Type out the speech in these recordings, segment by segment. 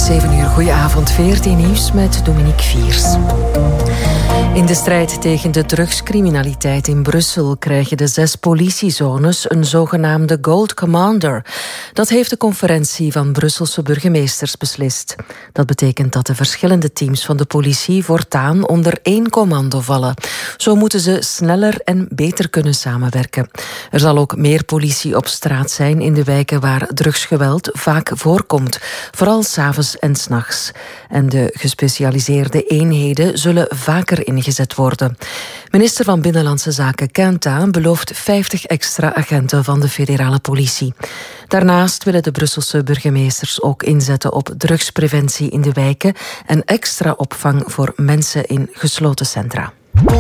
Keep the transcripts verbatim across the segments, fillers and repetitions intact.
zeven uur, goedenavond, V R T Nieuws met Dominique Viers. In de strijd tegen de drugscriminaliteit in Brussel krijgen de zes politiezones een zogenaamde Gold Commander. Dat heeft de conferentie van Brusselse burgemeesters beslist. Dat betekent dat de verschillende teams van de politie voortaan onder één commando vallen. Zo moeten ze sneller en beter kunnen samenwerken. Er zal ook meer politie op straat zijn in de wijken waar drugsgeweld vaak voorkomt, vooral 's avonds en 's nachts. En de gespecialiseerde eenheden zullen vaker ingezet worden. Minister van Binnenlandse Zaken Quentin belooft vijftig extra agenten van de federale politie. Daarnaast willen de Brusselse burgemeesters ook inzetten op drugspreventie in de wijken en extra opvang voor mensen in gesloten centra.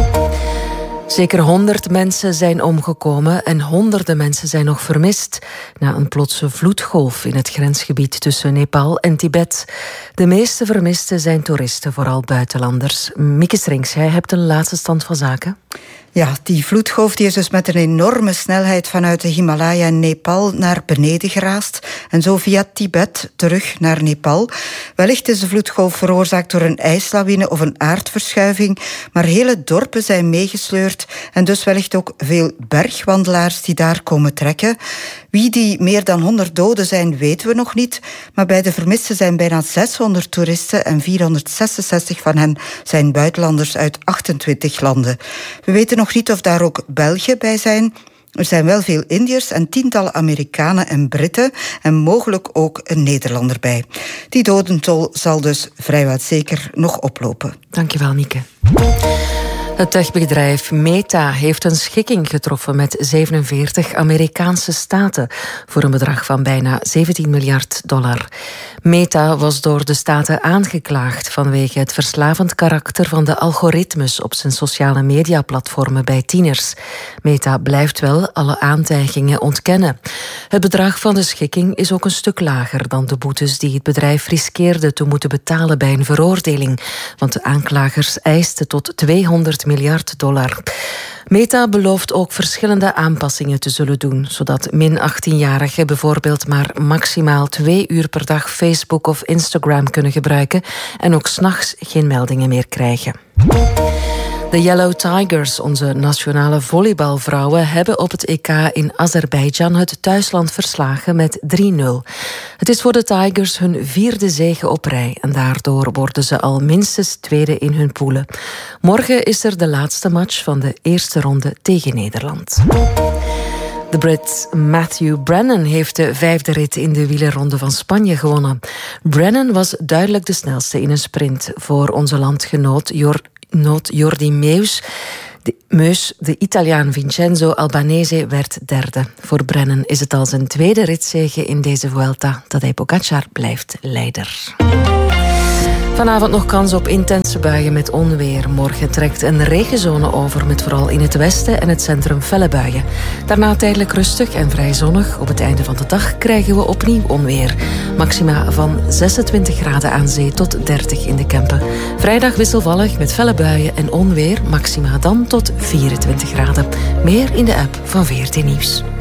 Zeker honderd mensen zijn omgekomen en honderden mensen zijn nog vermist na een plotse vloedgolf in het grensgebied tussen Nepal en Tibet. De meeste vermisten zijn toeristen, vooral buitenlanders. Mieke Strings, jij hebt een laatste stand van zaken. Ja, die vloedgolf die is dus met een enorme snelheid vanuit de Himalaya en Nepal naar beneden geraast en zo via Tibet terug naar Nepal. Wellicht is de vloedgolf veroorzaakt door een ijslawine of een aardverschuiving, maar hele dorpen zijn meegesleurd en dus wellicht ook veel bergwandelaars die daar komen trekken. Wie die meer dan honderd doden zijn, weten we nog niet, maar bij de vermisten zijn bijna zeshonderd toeristen en vierhonderdzesenzestig van hen zijn buitenlanders uit achtentwintig landen. We weten nog niet of daar ook Belgen bij zijn. Er zijn wel veel Indiërs en tientallen Amerikanen en Britten en mogelijk ook een Nederlander bij. Die dodentol zal dus vrijwel zeker nog oplopen. Dankjewel, Mieke. Het techbedrijf Meta heeft een schikking getroffen met zevenenveertig Amerikaanse staten voor een bedrag van bijna zeventien miljard dollar. Meta was door de staten aangeklaagd vanwege het verslavend karakter van de algoritmes op zijn sociale mediaplatformen bij tieners. Meta blijft wel alle aantijgingen ontkennen. Het bedrag van de schikking is ook een stuk lager dan de boetes die het bedrijf riskeerde te moeten betalen bij een veroordeling, want de aanklagers eisten tot tweehonderd miljard dollar. Meta belooft ook verschillende aanpassingen te zullen doen, zodat min achttienjarigen bijvoorbeeld maar maximaal twee uur per dag Facebook of Instagram kunnen gebruiken en ook 's nachts geen meldingen meer krijgen. De Yellow Tigers, onze nationale volleybalvrouwen, hebben op het E K in Azerbeidzjan het thuisland verslagen met drie nul. Het is voor de Tigers hun vierde zege op rij en daardoor worden ze al minstens tweede in hun poelen. Morgen is er de laatste match van de eerste ronde tegen Nederland. De Brit Matthew Brennan heeft de vijfde rit in de wielerronde van Spanje gewonnen. Brennan was duidelijk de snelste in een sprint voor onze landgenoot Jor- Noot Jordi Meus. De, Meus, de Italiaan Vincenzo Albanese, werd derde. Voor Brennan is het al zijn tweede ritzege in deze Vuelta. Tadej Pogačar blijft leider. Vanavond nog kans op intense buien met onweer. Morgen trekt een regenzone over met vooral in het westen en het centrum felle buien. Daarna tijdelijk rustig en vrij zonnig. Op het einde van de dag krijgen we opnieuw onweer. Maxima van zesentwintig graden aan zee tot dertig in de Kempen. Vrijdag wisselvallig met felle buien en onweer. Maxima dan tot vierentwintig graden. Meer in de app van V R T Nieuws.